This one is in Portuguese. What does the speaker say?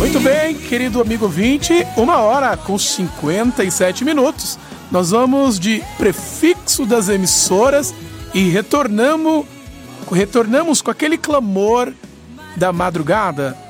Muito bem, querido amigo ouvinte, 1h57. Nós vamos de prefixo das emissoras e retornamos com aquele clamor da madrugada.